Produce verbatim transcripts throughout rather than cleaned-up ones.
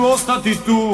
ostati tu.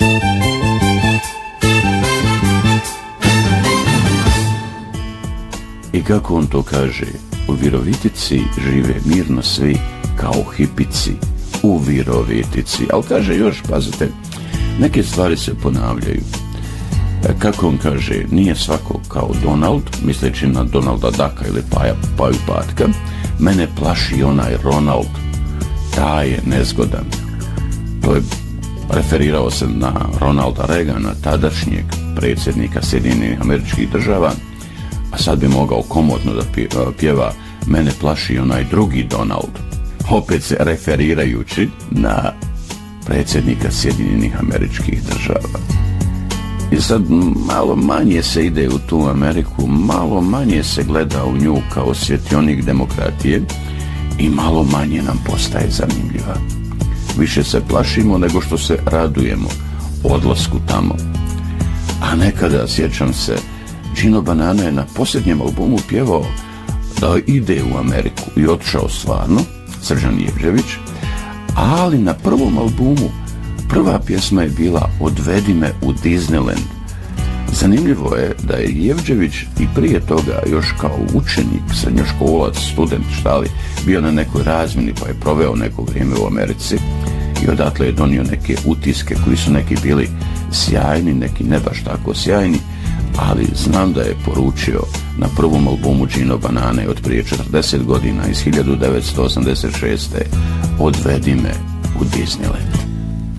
I kako on to kaže, u Virovitici žive mirno svi kao hipici u Virovitici. Ali kaže još, pazite, neke stvari se ponavljaju. Kako on kaže, nije svako kao Donald, misleći na Donalda Ducka ili Paja, Paju Patka, mene plaši onaj Ronald, taj je nezgodan. To je referirao se na Ronalda Reagana, tadašnjeg predsjednika Sjedinjenih Američkih Država, a sad bi mogao komotno da pjeva mene plaši onaj drugi Donald, opet se referirajući na predsjednika Sjedinjenih Američkih Država. I sad malo manje se ide u tu Ameriku, malo manje se gleda u nju kao svjetionik demokratije i malo manje nam postaje zanimljiva. Više se plašimo nego što se radujemo odlasku tamo. A nekada, sjećam se, Gino Banana je na posljednjem albumu pjevao da ide u Ameriku i otišao stvarno, Srđan Jevđević, ali na prvom albumu prva pjesma je bila Odvedi me u Disneyland. Zanimljivo je da je Jevđević i prije toga još kao učenik, srednjoškolac, student, šta li, bio na nekoj razmjeni pa je proveo neko vrijeme u Americi i odatle je donio neke utiske koji su neki bili sjajni, neki ne baš tako sjajni, ali znam da je poručio na prvom albumu Gino Banane od prije četrdeset godina iz hiljadu devetsto osamdeset šeste. Odvedi me u Disneyland.